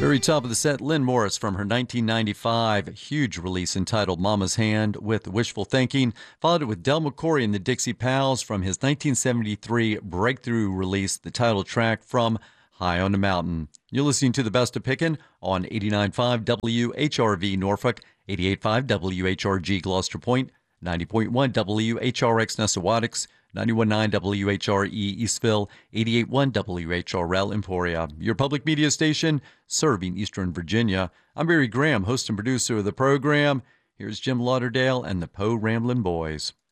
Very top of the set, Lynn Morris from her 1995 huge release entitled Mama's Hand with Wishful Thinking, followed it with Del McCoury and the Dixie Pals from his 1973 breakthrough release, the title track from High on the Mountain. You're listening to the Best of Pickin' on 89.5 WHRV Norfolk, 88.5 WHRG Gloucester Point, 90.1 WHRX Nessawadox, 91.9 WHRE Eastville, 88.1 WHRL Emporia. Your public media station serving Eastern Virginia. I'm Barry Graham, host and producer of the program. Here's Jim Lauderdale and the Poe Ramblin' Boys.